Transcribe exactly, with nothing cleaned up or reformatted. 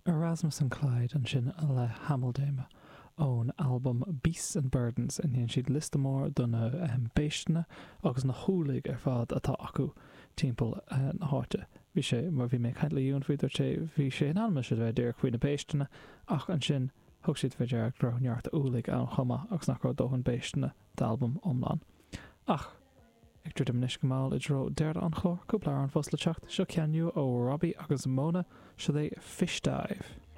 Erasmus and Clyde an sin le Hamildéime ón album Beasts and Burdens in híonn siad lista mór donna um, béisteanna agus na húlaigh ar fad atá acu timpeall uh, na háite. Bhí sé mar bhí mé caiint le dún faoidir sé bhí sé an alma siad bheith deireadh faoin na béisteanna ach an sin thug siad bheith dearg dro neart úlaigh an chuma agus nach raibh dóthain béisteanna d'album omláin. Ach ag dúirt am go máil i dro deird an chlór cúpla an fós le teacht seo ceanniu ó Robbie agus Mona seo é Fish Dive.